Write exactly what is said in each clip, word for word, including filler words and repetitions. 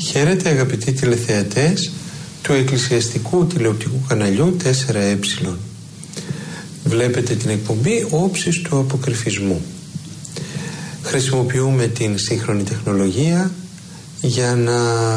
Χαίρετε αγαπητοί τηλεθεατές του εκκλησιαστικού τηλεοπτικού καναλιού τέσσερα ε. Βλέπετε την εκπομπή Όψεις του Αποκρυφισμού. Χρησιμοποιούμε την σύγχρονη τεχνολογία για να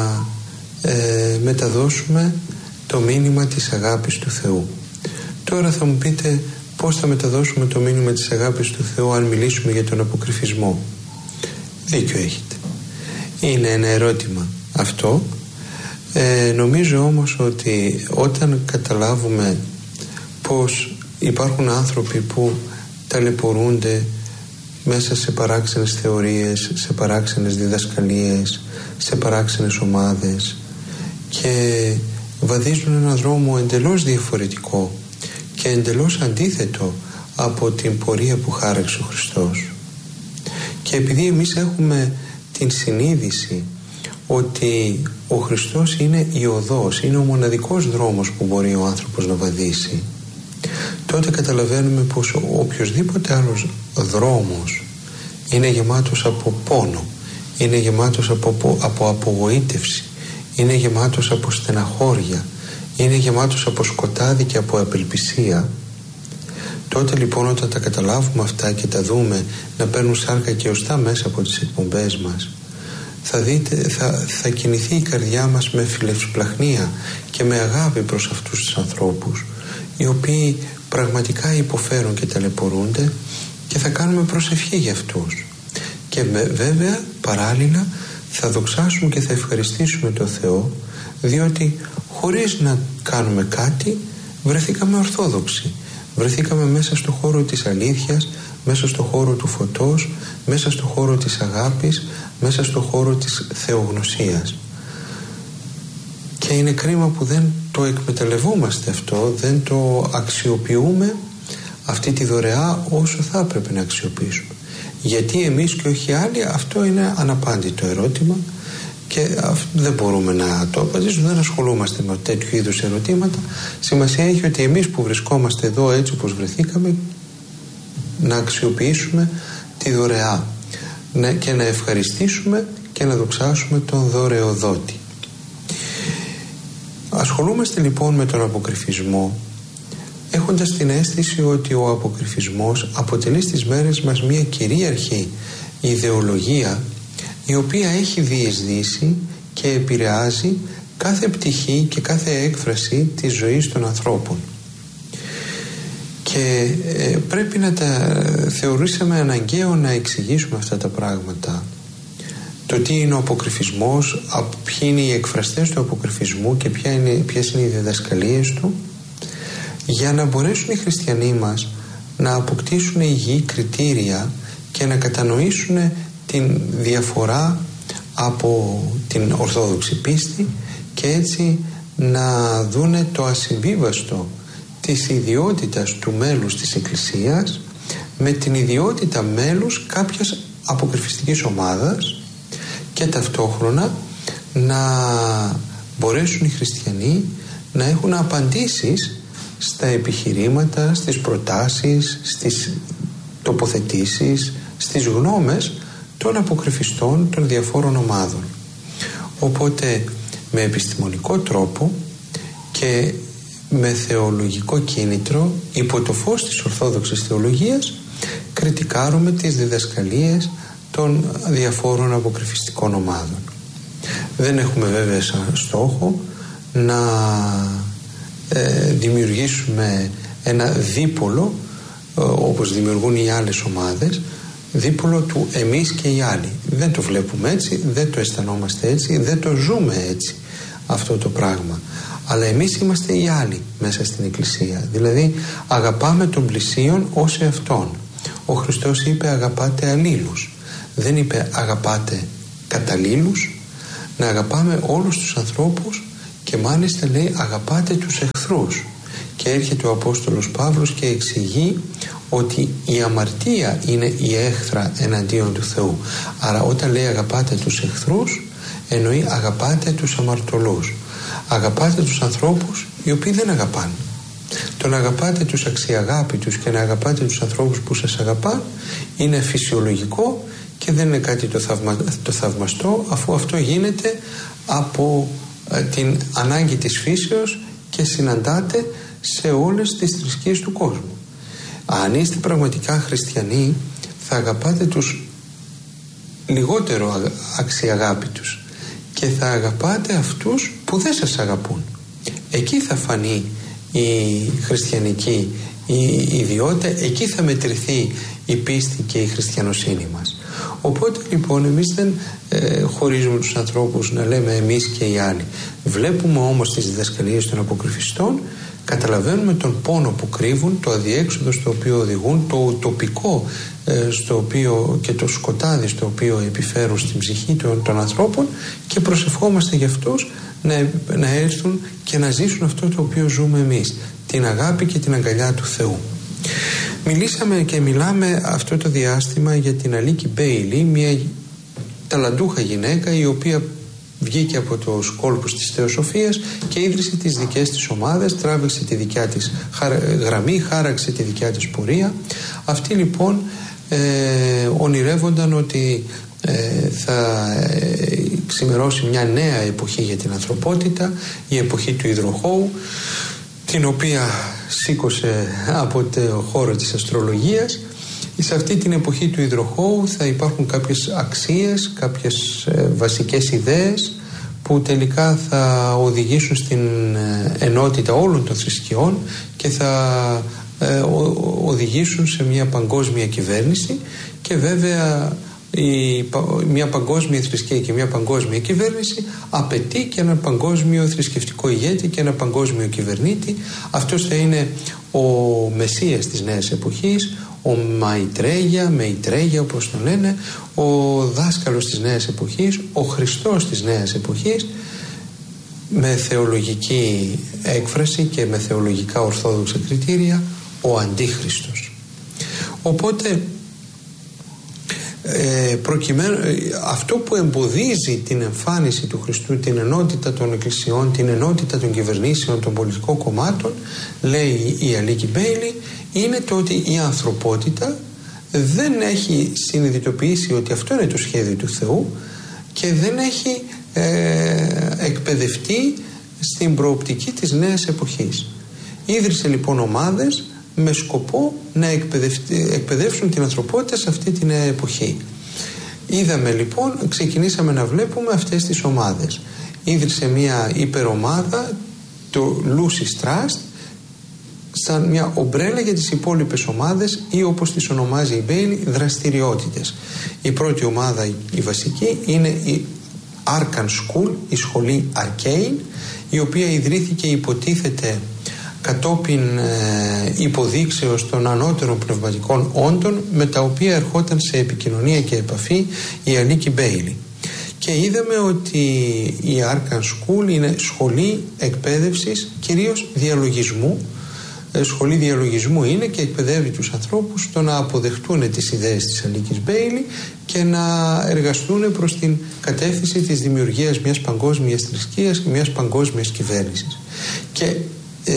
ε, μεταδώσουμε το μήνυμα της αγάπης του Θεού. Τώρα θα μου πείτε πώς θα μεταδώσουμε το μήνυμα της αγάπης του Θεού αν μιλήσουμε για τον αποκρυφισμό. Δίκιο έχετε. Είναι ένα ερώτημα αυτό. Ε, νομίζω όμως ότι όταν καταλάβουμε πως υπάρχουν άνθρωποι που ταλαιπωρούνται μέσα σε παράξενες θεωρίες, σε παράξενες διδασκαλίες, σε παράξενες ομάδες και βαδίζουν έναν δρόμο εντελώς διαφορετικό και εντελώς αντίθετο από την πορεία που χάραξε ο Χριστός, και επειδή εμείς έχουμε την συνείδηση ότι ο Χριστός είναι η οδός, είναι ο μοναδικός δρόμος που μπορεί ο άνθρωπος να βαδίσει, τότε καταλαβαίνουμε πως ο οποιοσδήποτε άλλος δρόμος είναι γεμάτος από πόνο, είναι γεμάτος από, από απογοήτευση, είναι γεμάτος από στεναχώρια, είναι γεμάτος από σκοτάδι και από απελπισία. Τότε λοιπόν όταν τα καταλάβουμε αυτά και τα δούμε να παίρνουν σάρκα και οστά μέσα από τις εκπομπές μας, θα δείτε, θα, θα κινηθεί η καρδιά μας με φιλευσπλαχνία και με αγάπη προς αυτούς τους ανθρώπους οι οποίοι πραγματικά υποφέρουν και ταλαιπωρούνται, και θα κάνουμε προσευχή για αυτούς. Και βέβαια παράλληλα θα δοξάσουμε και θα ευχαριστήσουμε τον Θεό, διότι χωρίς να κάνουμε κάτι βρεθήκαμε ορθόδοξοι, βρεθήκαμε μέσα στο χώρο της αλήθειας, μέσα στο χώρο του φωτός, μέσα στο χώρο της αγάπης, μέσα στο χώρο της θεογνωσίας. Και είναι κρίμα που δεν το εκμεταλλευόμαστε αυτό, δεν το αξιοποιούμε αυτή τη δωρεά όσο θα έπρεπε να αξιοποιήσουμε. Γιατί εμείς και όχι άλλοι? Αυτό είναι αναπάντητο ερώτημα και δεν μπορούμε να το απαντήσουμε, δεν ασχολούμαστε με τέτοιου είδους ερωτήματα. Σημασία έχει ότι εμείς που βρισκόμαστε εδώ έτσι όπως βρεθήκαμε, να αξιοποιήσουμε τη δωρεά και να ευχαριστήσουμε και να δοξάσουμε τον δωρεοδότη. Ασχολούμαστε λοιπόν με τον αποκρυφισμό έχοντας την αίσθηση ότι ο αποκρυφισμός αποτελεί στις μέρες μας μια κυρίαρχη ιδεολογία η οποία έχει διεισδύσει και επηρεάζει κάθε πτυχή και κάθε έκφραση της ζωής των ανθρώπων. Και ε, πρέπει να τα θεωρήσαμε αναγκαίο να εξηγήσουμε αυτά τα πράγματα. Το τι είναι ο αποκρυφισμός, ποιοι είναι οι εκφραστές του αποκρυφισμού και ποια είναι, ποιες είναι οι διδασκαλίες του, για να μπορέσουν οι χριστιανοί μας να αποκτήσουν υγιή κριτήρια και να κατανοήσουν την διαφορά από την ορθόδοξη πίστη και έτσι να δούνε το ασυμβίβαστο της ιδιότητας του μέλους της Εκκλησίας με την ιδιότητα μέλους κάποιας αποκρυφιστικής ομάδας, και ταυτόχρονα να μπορέσουν οι χριστιανοί να έχουν απαντήσεις στα επιχειρήματα, στις προτάσεις, στις τοποθετήσεις, στις γνώμες των αποκρυφιστών των διαφόρων ομάδων. Οπότε με επιστημονικό τρόπο και με θεολογικό κίνητρο, υπό το φως της Ορθόδοξης Θεολογίας, κριτικάρουμε τις διδασκαλίες των διαφόρων αποκρυφιστικών ομάδων. Δεν έχουμε βέβαια σαν στόχο να ε, δημιουργήσουμε ένα δίπολο ε, όπως δημιουργούν οι άλλες ομάδες, δίπολο του εμείς και οι άλλοι. Δεν το βλέπουμε έτσι, δεν το αισθανόμαστε έτσι, δεν το ζούμε έτσι αυτό το πράγμα. Αλλά εμείς είμαστε οι άλλοι μέσα στην Εκκλησία. Δηλαδή αγαπάμε τον πλησίον ως εαυτόν. Ο Χριστός είπε αγαπάτε αλλήλους. Δεν είπε αγαπάτε καταλήλους. Να αγαπάμε όλους τους ανθρώπους, και μάλιστα λέει αγαπάτε τους εχθρούς. Και έρχεται ο Απόστολος Παύλος και εξηγεί ότι η αμαρτία είναι η έχθρα εναντίον του Θεού. Άρα όταν λέει αγαπάτε τους εχθρούς, εννοεί αγαπάτε τους αμαρτωλούς. Αγαπάτε τους ανθρώπους οι οποίοι δεν αγαπάνε. Το να αγαπάτε τους αξιαγάπητους και να αγαπάτε τους ανθρώπους που σας αγαπάνε είναι φυσιολογικό και δεν είναι κάτι το, θαυμα, το θαυμαστό, αφού αυτό γίνεται από ε, την ανάγκη της φύσεως και συναντάται σε όλες τις θρησκείες του κόσμου. Αν είστε πραγματικά χριστιανοί, θα αγαπάτε τους λιγότερο αξιαγάπητους και θα αγαπάτε αυτούς που δεν σας αγαπούν. Εκεί θα φανεί η χριστιανική η ιδιότητα, εκεί θα μετρηθεί η πίστη και η χριστιανοσύνη μας. Οπότε λοιπόν εμείς δεν ε, χωρίζουμε τους ανθρώπους να λέμε εμείς και οι άλλοι. Βλέπουμε όμως τις διδασκαλίες των αποκρυφιστών, καταλαβαίνουμε τον πόνο που κρύβουν, το αδιέξοδο στο οποίο οδηγούν, το τοπικό ε, στο οποίο και το σκοτάδι στο οποίο επιφέρουν στην ψυχή των, των ανθρώπων, και προσευχόμαστε για αυτούς να, να έρθουν και να ζήσουν αυτό το οποίο ζούμε εμείς, την αγάπη και την αγκαλιά του Θεού. Μιλήσαμε και μιλάμε αυτό το διάστημα για την Αλίκη Μπέιλι, μια ταλαντούχα γυναίκα η οποία βγήκε από τους κόλπους της Θεοσοφίας και ίδρυσε τις δικές της ομάδες, τράβηξε τη δικιά της γραμμή, χάραξε τη δικιά της πορεία. Αυτοί λοιπόν ε, ονειρεύονταν ότι ε, θα ε, ξημερώσει μια νέα εποχή για την ανθρωπότητα, η εποχή του υδροχόου, την οποία σήκωσε από το χώρο της αστρολογίας. Σε αυτή την εποχή του υδροχόου θα υπάρχουν κάποιες αξίες, κάποιες ε, βασικές ιδέες που τελικά θα οδηγήσουν στην ε, ενότητα όλων των θρησκειών και θα ε, ο, οδηγήσουν σε μια παγκόσμια κυβέρνηση. Και βέβαια η, μια παγκόσμια θρησκεία και μια παγκόσμια κυβέρνηση απαιτεί και ένα παγκόσμιο θρησκευτικό ηγέτη και ένα παγκόσμιο κυβερνήτη. Αυτός θα είναι ο Μεσσίας της νέας εποχής, ο Μαϊτρέγια, Μεϊτρέγια όπως τον λένε, ο δάσκαλος της νέας εποχής, ο Χριστός της νέας εποχής, με θεολογική έκφραση και με θεολογικά ορθόδοξα κριτήρια, ο Αντίχριστος. Οπότε ε, προκειμένου, αυτό που εμποδίζει την εμφάνιση του Χριστού, την ενότητα των εκκλησιών, την ενότητα των κυβερνήσεων, των πολιτικών κομμάτων, λέει η Αλίκη Μπέιλι, είναι το ότι η ανθρωπότητα δεν έχει συνειδητοποιήσει ότι αυτό είναι το σχέδιο του Θεού και δεν έχει ε, εκπαιδευτεί στην προοπτική της νέας εποχής. Ίδρυσε λοιπόν ομάδες με σκοπό να εκπαιδεύσουν την ανθρωπότητα σε αυτή τη νέα εποχή. Είδαμε λοιπόν, ξεκινήσαμε να βλέπουμε αυτές τις ομάδες. Ίδρυσε μια υπερομάδα, το Lucy's Trust, σαν μια ομπρέλα για τις υπόλοιπες ομάδες ή όπως τις ονομάζει η Μπέιλι, δραστηριότητες. Η πρώτη ομάδα, η βασική, είναι η Arcan School, η σχολή Arcane, η οποία ιδρύθηκε υποτίθεται κατόπιν ε, υποδείξεως των ανώτερων πνευματικών όντων με τα οποία ερχόταν σε επικοινωνία και επαφή η Αλίκη Μπέιλι. Και είδαμε ότι η Arcan School είναι σχολή εκπαίδευσης κυρίως διαλογισμού. Σχολή διαλογισμού είναι και εκπαιδεύει τους ανθρώπους στο να αποδεχτούν τις ιδέες της Αλίκης Μπέιλι και να εργαστούν προς την κατεύθυνση της δημιουργίας μιας παγκόσμιας θρησκείας και μιας παγκόσμιας κυβέρνησης. Και ε,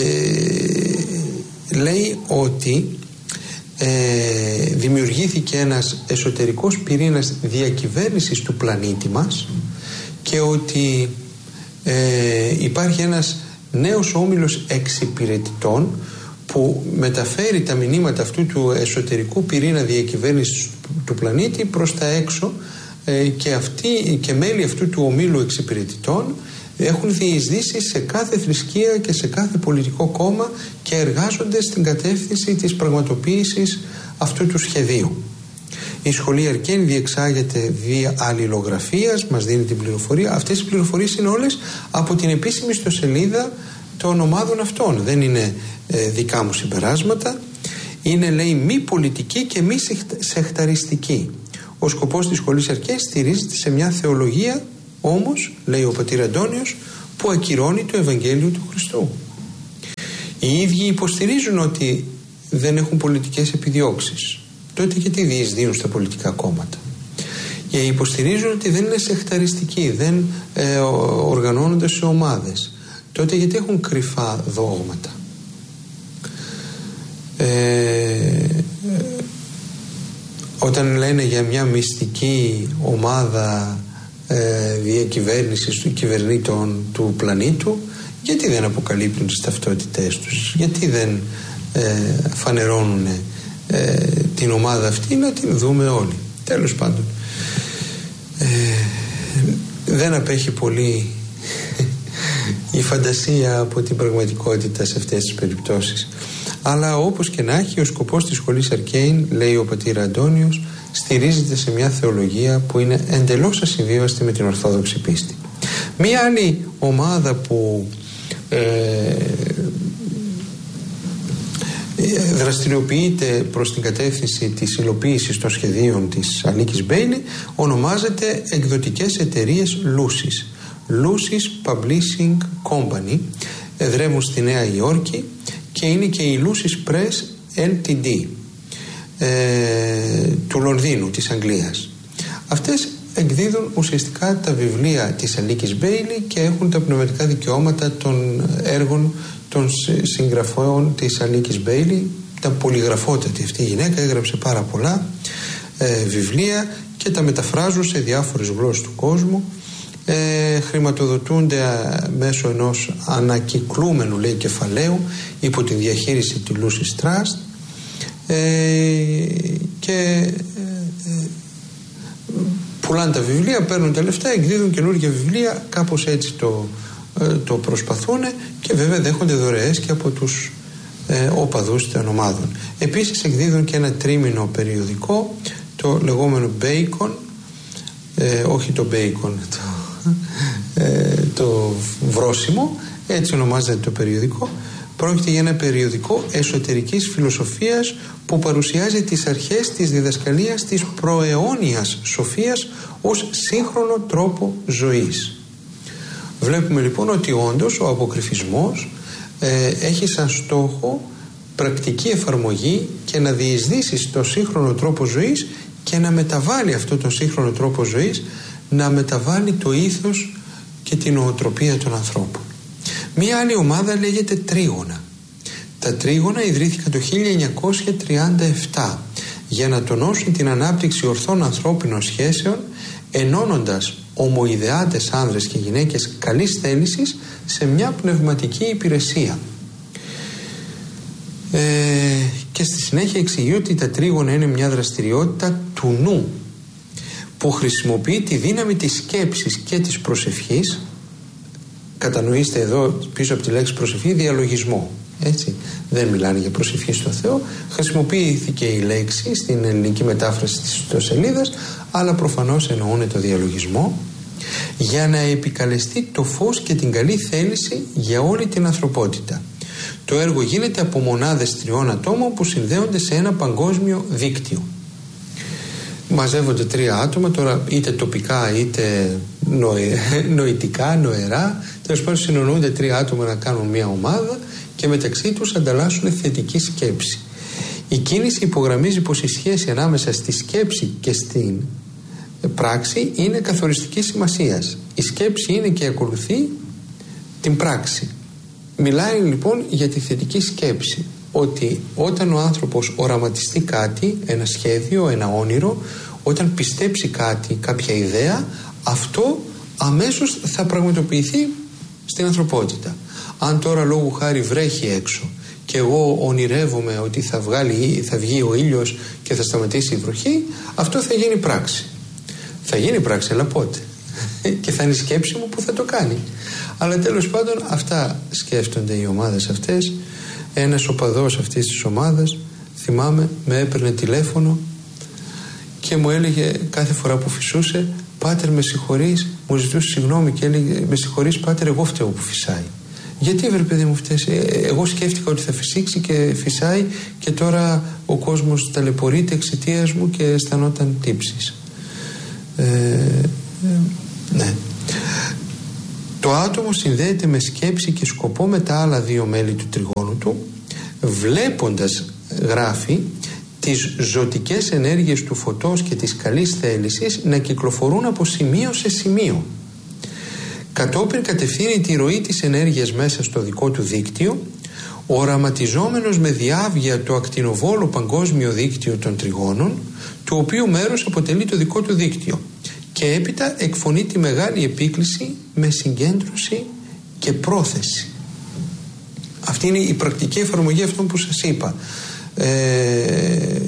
λέει ότι ε, δημιουργήθηκε ένας εσωτερικός πυρήνας διακυβέρνησης του πλανήτη μας και ότι ε, υπάρχει ένας νέος όμιλος εξυπηρετητών που μεταφέρει τα μηνύματα αυτού του εσωτερικού πυρήνα διακυβέρνησης του πλανήτη προς τα έξω, ε, και αυτοί και μέλη αυτού του ομίλου εξυπηρετητών έχουν διεισδύσει σε κάθε θρησκεία και σε κάθε πολιτικό κόμμα και εργάζονται στην κατεύθυνση της πραγματοποίησης αυτού του σχεδίου. Η σχολή Αρκέν διεξάγεται βia αλληλογραφίας, μας δίνει την πληροφορία. Αυτές οι πληροφορίες είναι όλες από την επίσημη ιστοσελίδα των ομάδων αυτών. Δεν είναι ε, δικά μου συμπεράσματα. Είναι, λέει, μη πολιτική και μη σεχταριστική. Ο σκοπός της σχολής Αρκέν στηρίζεται σε μια θεολογία, όμως, λέει ο πατήρ Αντώνιος, που ακυρώνει το Ευαγγέλιο του Χριστού. Οι ίδιοι υποστηρίζουν ότι δεν έχουν πολιτικές επιδιώξεις. Τότε γιατί διεισδύουν στα πολιτικά κόμματα? Και υποστηρίζουν ότι δεν είναι σεχταριστικοί, δεν ε, οργανώνονται σε ομάδες. Τότε γιατί έχουν κρυφά δόγματα? Ε, όταν λένε για μια μυστική ομάδα ε, διακυβέρνησης του κυβερνήτων του πλανήτου, γιατί δεν αποκαλύπτουν τις ταυτότητές τους, γιατί δεν ε, φανερώνουν ε, την ομάδα αυτή να την δούμε όλοι. Τέλος πάντων, ε, δεν απέχει πολύ η φαντασία από την πραγματικότητα σε αυτές τις περιπτώσεις. Αλλά όπως και να έχει, ο σκοπός της σχολής Αρκέιν, λέει ο πατήρ Αντώνιος, στηρίζεται σε μια θεολογία που είναι εντελώς ασυμβίβαστη με την ορθόδοξη πίστη. Μία άλλη ομάδα που ε, δραστηριοποιείται προς την κατεύθυνση της υλοποίησης των σχεδίων της Αλίκης Μπέιλι ονομάζεται εκδοτικές εταιρείες Lucis. Lucis Publishing Company, εδρεύουν στη Νέα Υόρκη και είναι και η Lucis Press ελ τι ντι ε, του Λονδίνου, της Αγγλίας. Αυτές εκδίδουν ουσιαστικά τα βιβλία της Αλίκης Μπέιλι και έχουν τα πνευματικά δικαιώματα των έργων των συγγραφέων της Αλίκης Μπέιλι. Τα πολυγραφότατη αυτή η γυναίκα, έγραψε πάρα πολλά ε, βιβλία και τα μεταφράζουν σε διάφορες γλώσσες του κόσμου. Ε, χρηματοδοτούνται μέσω ενός ανακυκλούμενου, λέει, κεφαλαίου υπό τη διαχείριση του Lucis Trust ε, και ε, πουλάνε τα βιβλία, παίρνουν τα λεφτά, εκδίδουν καινούργια βιβλία, κάπως έτσι το, ε, το προσπαθούν και βέβαια δέχονται δωρεές και από τους ε, οπαδούς των ομάδων. Επίσης εκδίδουν και ένα τρίμηνο περιοδικό, το λεγόμενο Bacon, ε, όχι το Bacon, το Ε, το βρόσιμο, έτσι ονομάζεται το περιοδικό. Πρόκειται για ένα περιοδικό εσωτερικής φιλοσοφίας που παρουσιάζει τις αρχές της διδασκαλίας της προαιώνιας σοφίας ως σύγχρονο τρόπο ζωής. Βλέπουμε λοιπόν ότι όντως ο αποκρυφισμός ε, έχει σαν στόχο πρακτική εφαρμογή και να διεισδύσει στο σύγχρονο τρόπο ζωής και να μεταβάλει αυτό τον σύγχρονο τρόπο ζωής, να μεταβάλει το ήθος και την νοοτροπία των ανθρώπων. Μία άλλη ομάδα λέγεται Τρίγωνα. Τα Τρίγωνα ιδρύθηκαν το χίλια εννιακόσια τριάντα επτά για να τονώσουν την ανάπτυξη ορθών ανθρώπινων σχέσεων, ενώνοντας ομοειδεάτες άνδρες και γυναίκες καλής θέλησης σε μια πνευματική υπηρεσία. Ε, και στη συνέχεια εξηγεί ότι τα Τρίγωνα είναι μια δραστηριότητα του νου που χρησιμοποιεί τη δύναμη της σκέψης και της προσευχής. Κατανοήστε εδώ πίσω από τη λέξη προσευχή διαλογισμό, έτσι, δεν μιλάνε για προσευχή στο Θεό. Χρησιμοποιήθηκε η λέξη στην ελληνική μετάφραση της ιστοσελίδας, αλλά προφανώς εννοούν το διαλογισμό, για να επικαλεστεί το φως και την καλή θέληση για όλη την ανθρωπότητα. Το έργο γίνεται από μονάδες τριών ατόμων που συνδέονται σε ένα παγκόσμιο δίκτυο. Μαζεύονται τρία άτομα, τώρα είτε τοπικά είτε νοε, νοητικά, νοερά, τέλος πάντων συνονούνται τρία άτομα να κάνουν μια ομάδα και μεταξύ τους ανταλλάσσουν θετική σκέψη. Η κίνηση υπογραμμίζει πως η σχέση ανάμεσα στη σκέψη και στην πράξη είναι καθοριστική σημασίας. Η σκέψη είναι και ακολουθεί την πράξη. Μιλάει λοιπόν για τη θετική σκέψη, ότι όταν ο άνθρωπος οραματιστεί κάτι, ένα σχέδιο, ένα όνειρο, όταν πιστέψει κάτι, κάποια ιδέα, αυτό αμέσως θα πραγματοποιηθεί στην ανθρωπότητα. Αν τώρα λόγου χάρη βρέχει έξω και εγώ ονειρεύομαι ότι θα, βγάλει, θα βγει ο ήλιος και θα σταματήσει η βροχή, αυτό θα γίνει πράξη. Θα γίνει πράξη, αλλά πότε? Και θα είναι η σκέψη μου που θα το κάνει. Αλλά τέλος πάντων αυτά σκέφτονται οι ομάδες αυτές. Ένας οπαδός αυτής της ομάδας, θυμάμαι, με έπαιρνε τηλέφωνο και μου έλεγε κάθε φορά που φυσούσε, «Πάτερ, με συγχωρείς», μου ζητούσε συγγνώμη και έλεγε, «Με συγχωρείς πάτερ, εγώ φταίω που φυσάει». «Γιατί βρε παιδί μου φταίς? Ε, εγώ σκέφτηκα ότι θα φυσήξει και φυσάει και τώρα ο κόσμος ταλαιπωρείται εξαιτίας μου και αισθανόταν τύψεις». Ε, ε, ναι. Το άτομο συνδέεται με σκέψη και σκοπό με τα άλλα δύο μέλη του τριγώνου του, βλέποντας, γράφει, τις ζωτικές ενέργειες του φωτός και της καλής θέλησης να κυκλοφορούν από σημείο σε σημείο. Κατόπιν κατευθύνει τη ροή της ενέργειας μέσα στο δικό του δίκτυο, οραματιζόμενος με διάβγεια το ακτινοβόλο παγκόσμιο δίκτυο των τριγώνων, του οποίου μέρος αποτελεί το δικό του δίκτυο, και έπειτα εκφωνεί τη μεγάλη επίκληση με συγκέντρωση και πρόθεση. Αυτή είναι η πρακτική εφαρμογή αυτών που σας είπα. Ε,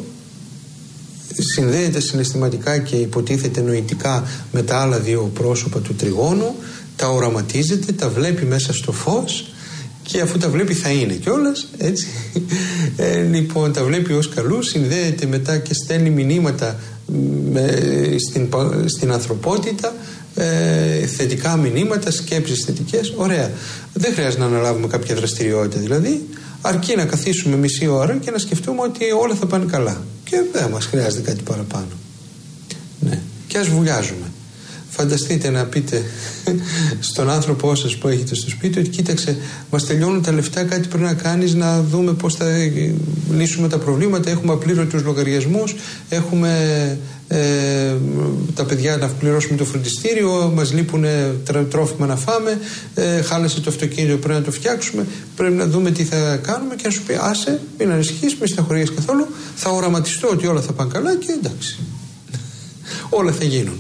συνδέεται συναισθηματικά και υποτίθεται νοητικά με τα άλλα δύο πρόσωπα του τριγώνου, τα οραματίζεται, τα βλέπει μέσα στο φως, και αφού τα βλέπει θα είναι κιόλας, έτσι. Ε, λοιπόν, τα βλέπει ως καλούς, συνδέεται μετά και στέλνει μηνύματα με, στην, στην ανθρωπότητα, ε, θετικά μηνύματα, σκέψεις θετικές. Ωραία. Δεν χρειάζεται να αναλάβουμε κάποια δραστηριότητα, δηλαδή αρκεί να καθίσουμε μισή ώρα και να σκεφτούμε ότι όλα θα πάνε καλά, και δεν μας χρειάζεται κάτι παραπάνω. Ναι. Και ας βουλιάζουμε. Φανταστείτε να πείτε στον άνθρωπό σας που έχετε στο σπίτι ότι κοίταξε, μας τελειώνουν τα λεφτά, κάτι πρέπει να κάνεις, να δούμε πώς θα λύσουμε τα προβλήματα, έχουμε απλήρωτους λογαριασμούς, έχουμε ε, τα παιδιά να πληρώσουμε το φροντιστήριο, μας λείπουν τρόφιμα να φάμε, ε, χάλασε το αυτοκίνητο, πρέπει να το φτιάξουμε, πρέπει να δούμε τι θα κάνουμε, και να σου πει άσε, μην ανησυχείς, μην στεναχωρείς καθόλου, θα οραματιστώ ότι όλα θα πάνε καλά και εντάξει, όλα θα γίνουν.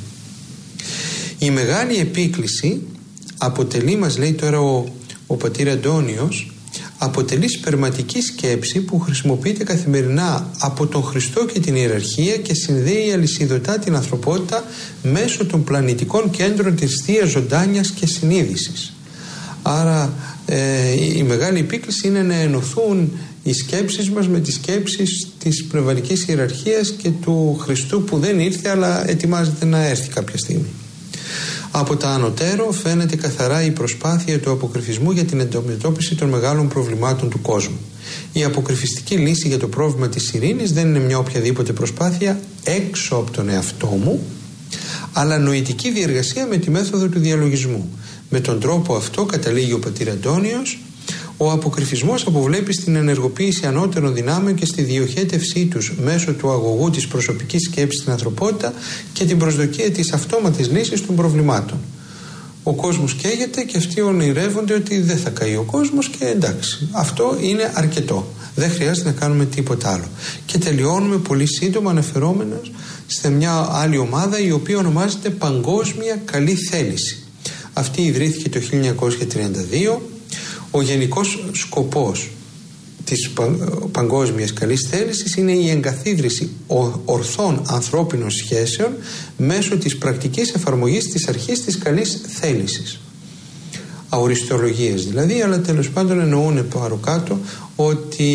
Η μεγάλη επίκληση αποτελεί, μας λέει τώρα ο, ο πατήρ Αντώνιος, αποτελεί σπερματική σκέψη που χρησιμοποιείται καθημερινά από τον Χριστό και την ιεραρχία και συνδέει αλυσιδωτά την ανθρωπότητα μέσω των πλανητικών κέντρων της Θείας Ζωντάνιας και συνείδησης. Άρα ε, η μεγάλη επίκληση είναι να ενωθούν οι σκέψεις μας με τις σκέψεις της πνευματικής ιεραρχίας και του Χριστού, που δεν ήρθε αλλά ετοιμάζεται να έρθει κάποια στιγμή. Από τα ανωτέρω φαίνεται καθαρά η προσπάθεια του αποκρυφισμού για την αντιμετώπιση των μεγάλων προβλημάτων του κόσμου. Η αποκρυφιστική λύση για το πρόβλημα της ειρήνης δεν είναι μια οποιαδήποτε προσπάθεια έξω από τον εαυτό μου, αλλά νοητική διεργασία με τη μέθοδο του διαλογισμού. Με τον τρόπο αυτό, καταλήγει ο πατήρ Αντώνιος, ο αποκρυφισμός αποβλέπει στην ενεργοποίηση ανώτερων δυνάμεων και στη διοχέτευσή τους μέσω του αγωγού της προσωπικής σκέψης στην ανθρωπότητα και την προσδοκία της αυτόματης λύσης των προβλημάτων. Ο κόσμος καίγεται και αυτοί ονειρεύονται ότι δεν θα καεί ο κόσμος, και εντάξει, αυτό είναι αρκετό. Δεν χρειάζεται να κάνουμε τίποτα άλλο. Και τελειώνουμε πολύ σύντομα αναφερόμενος σε μια άλλη ομάδα, η οποία ονομάζεται Παγκόσμια Καλή Θέληση. Αυτή ιδρύθηκε το χίλια εννιακόσια τριάντα δύο. Ο γενικός σκοπός της παγκόσμιας καλής θέλησης είναι η εγκαθίδρυση ορθών ανθρώπινων σχέσεων μέσω της πρακτικής εφαρμογής της αρχής της καλής θέλησης. Αοριστολογίες δηλαδή, αλλά τέλος πάντων εννοούν παροκάτω ότι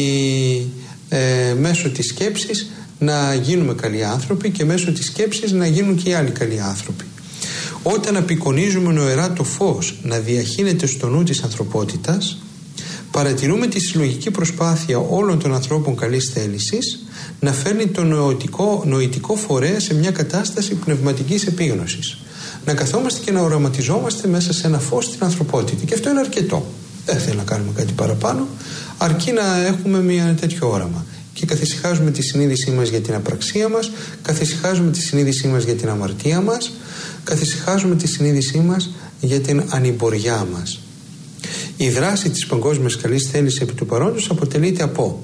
ε, μέσω της σκέψης να γίνουμε καλοί άνθρωποι και μέσω της σκέψης να γίνουν και οι άλλοι καλοί άνθρωποι. Όταν απεικονίζουμε νοερά το φως να διαχύνεται στο νου της ανθρωπότητας, παρατηρούμε τη συλλογική προσπάθεια όλων των ανθρώπων καλής θέλησης να φέρνει το νοητικό, νοητικό φορέα σε μια κατάσταση πνευματικής επίγνωσης. Να καθόμαστε και να οραματιζόμαστε μέσα σε ένα φως στην ανθρωπότητα. Και αυτό είναι αρκετό. Δεν θέλει να κάνουμε κάτι παραπάνω, αρκεί να έχουμε μια τέτοιο όραμα. Και καθησυχάζουμε τη συνείδησή μας για την απραξία μας, καθησυχάζουμε τη συνείδησή μας για την αμαρτία μας, καθησυχάζουμε τη συνείδησή μας για την ανημποριά μας. Η δράση της παγκόσμιας καλής θέλησης επί του παρόντος αποτελείται από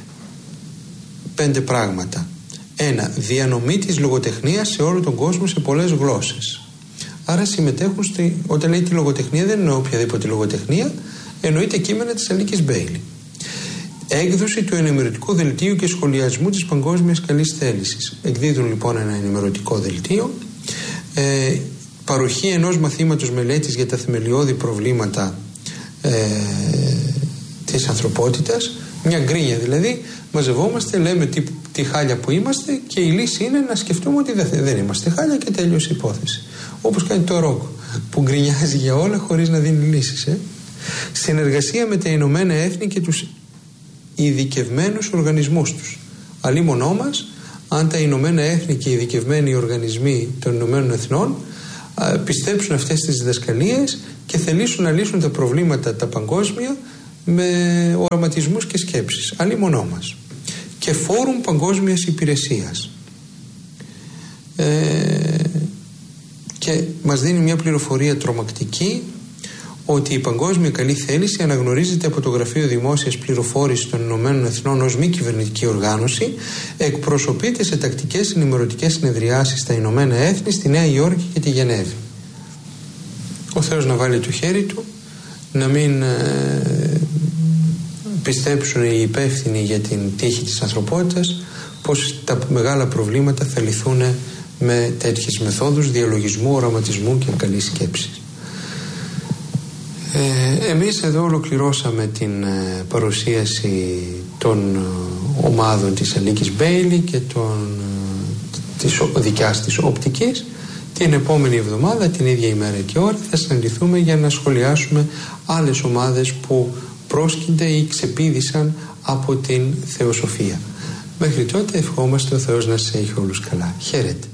πέντε πράγματα. Ένα, διανομή της λογοτεχνίας σε όλο τον κόσμο σε πολλές γλώσσες. Άρα συμμετέχουν στη, όταν λέει τη λογοτεχνία δεν εννοώ οποιαδήποτε λογοτεχνία, εννοείται κείμενα της Αλίκης Μπέιλι. Έκδοση του ενημερωτικού δελτίου και σχολιασμού της παγκόσμιας καλής θέλησης. Εκδίδουν λοιπόν ένα ενημερωτικό δελτίο. Ε, παροχή ενός μαθήματος μελέτης για τα θεμελιώδη προβλήματα ε, της ανθρωπότητας. Μια γκρίνια δηλαδή. Μαζευόμαστε, λέμε τι, τι χάλια που είμαστε, και η λύση είναι να σκεφτούμε ότι δεν, δεν είμαστε χάλια, και τέλειωσε η υπόθεση. Όπως κάνει το ροκ που γκρινιάζει για όλα χωρίς να δίνει λύσεις. Ε. Συνεργασία με τα Ηνωμένα Έθνη και τους ειδικευμένους οργανισμούς τους. Αλίμονό μας, αν τα Ηνωμένα Έθνη και οι ειδικευμένοι οργανισμοί των Ηνωμένων Εθνών α, πιστέψουν αυτές τις διδασκαλίες και θελήσουν να λύσουν τα προβλήματα τα παγκόσμια με οραματισμούς και σκέψεις. Αλίμονό μας. Και φόρουμ παγκόσμιας υπηρεσίας. Ε, και μας δίνει μια πληροφορία τρομακτική ότι η παγκόσμια καλή θέληση αναγνωρίζεται από το Γραφείο Δημόσιας Πληροφόρησης των Ηνωμένων Εθνών ως μη κυβερνητική οργάνωση, εκπροσωπείται σε τακτικές ενημερωτικές συνεδριάσεις στα Ηνωμένα Έθνη, στη Νέα Υόρκη και τη Γενέβη. Ο Θεός να βάλει το χέρι του, να μην ε, πιστέψουν οι υπεύθυνοι για την τύχη της ανθρωπότητας πως τα μεγάλα προβλήματα θα λυθούν με τέτοιες μεθόδους διαλογισμού, οραματισμού και καλής σκέψης. Ε, εμείς εδώ ολοκληρώσαμε την ε, παρουσίαση των ε, ομάδων της Αλίκης Μπέιλι και των, ε, της δικιάς της οπτικής. Την επόμενη εβδομάδα, την ίδια ημέρα και ώρα, θα συναντηθούμε για να σχολιάσουμε άλλες ομάδες που πρόσκυνται ή ξεπήδησαν από την θεοσοφία. Μέχρι τότε ευχόμαστε ο Θεός να σας έχει όλους καλά. Χαίρετε.